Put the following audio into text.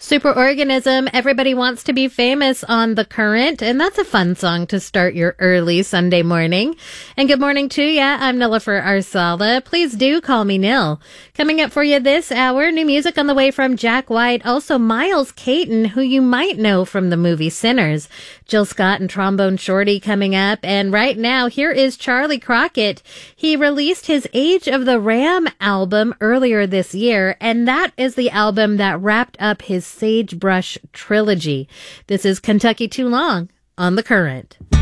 Superorganism, Everybody Wants to Be Famous on The Current, and that's a fun song to start your early Sunday morning. And good morning to ya. I'm Nilofer Arsalda. Please do call me Nil. Coming up for you this hour, new music on the way from Jack White, also Miles Caton, who you might know from the movie Sinners. Jill Scott and Trombone Shorty coming up, and right now, here is Charlie Crockett. He released his Age of the Ram album earlier this year, and that is the album that wrapped up his Sagebrush trilogy. This is Kentucky Too Long on The Current.